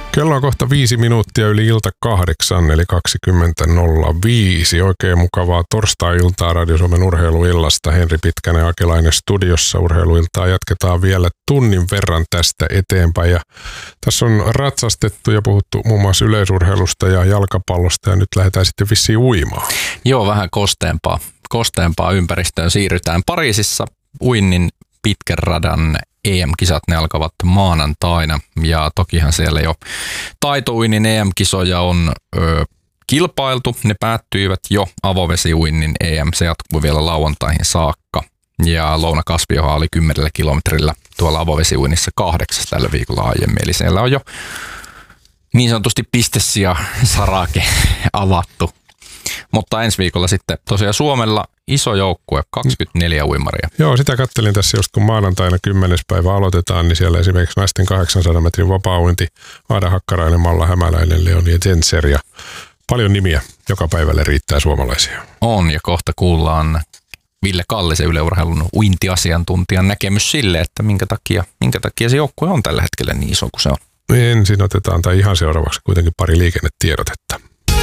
Kello on kohta 5 minuuttia yli ilta 8, eli 20.05. Oikein mukavaa torstai-iltaa Radio Suomen urheiluillasta. Henri Pitkänen, Akelainen studiossa. Urheiluiltaa jatketaan vielä tunnin verran tästä eteenpäin. Ja tässä on ratsastettu ja puhuttu muun muassa yleisurheilusta ja jalkapallosta, ja nyt lähdetään sitten vissiin uimaan. Joo, vähän kosteempaa ympäristöön siirrytään. Pariisissa uinnin pitkän radan EM-kisat, ne alkavat maanantaina, ja tokihan siellä jo taitouinnin EM-kisoja on kilpailtu. Ne päättyivät jo avovesiuinnin EM, se jatkuu vielä lauantaihin saakka. Ja Louna Kaspioha oli 10 kilometrillä tuolla avovesiuinnissa 8 tällä viikolla aiemmin, eli siellä on jo niin sanotusti pistesija sarake avattu. Mutta ensi viikolla sitten tosiaan Suomella iso joukkue, 24 uimaria. Joo, sitä kattelin tässä just kun maanantaina 10. päivä aloitetaan, niin siellä esimerkiksi naisten 800 metrin vapaa-uinti, Aada Hakkarainen, Malla Hämäläinen, Leonie Jenser ja paljon nimiä joka päivälle riittää suomalaisia. On, ja kohta kuullaan Ville Kallisen Yle-urheilun uintiasiantuntijan näkemys sille, että minkä takia se joukkue on tällä hetkellä niin iso kuin se on. Ensin otetaan tai ihan seuraavaksi kuitenkin pari liikennetiedotetta.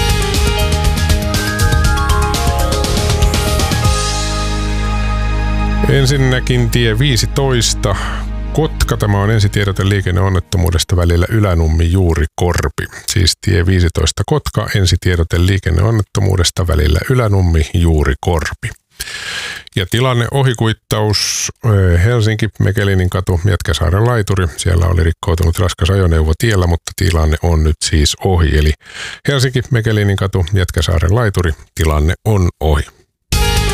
Ensinnäkin tie 15. Kotka, tämä on ensitiedote liikenneonnettomuudesta välillä Ylänummi-Juurikorpi. Siis tie 15 Kotka, ensitiedote liikenneonnettomuudesta välillä Ylänummi-Juurikorpi. Ja tilanne ohikuittaus Helsinki-Mekelinin katu, Jätkäsaaren laituri. Siellä oli rikkoutunut raskas ajoneuvo tiellä, mutta tilanne on nyt siis ohi. Eli Helsinki-Mekelinin katu, Jätkäsaaren laituri, tilanne on ohi.